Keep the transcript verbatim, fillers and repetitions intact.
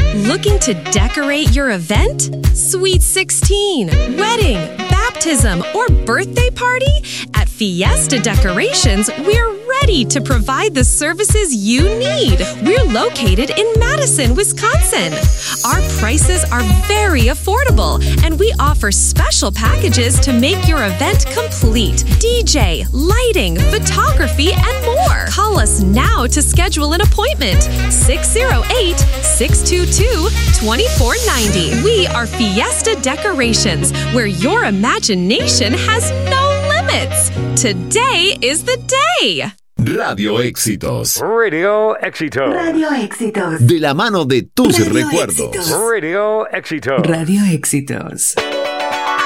Looking to decorate your event? Sweet sixteen, wedding, baptism, or birthday party? At Fiesta Decorations, we're ready to provide the services you need. We're located in Madison, Wisconsin. Our prices are very affordable, and we offer special packages to make your event complete. D J, lighting, photography, and more. Call us now to schedule an appointment. six oh eight, six two two, two four nine oh. We are Fiesta Decorations, where your imagination has no limits. Today is the day. Radio Éxitos. Radio Éxitos. Radio Éxitos. De la mano de tus Radio recuerdos. Éxitos. Radio Éxitos. Radio Éxitos.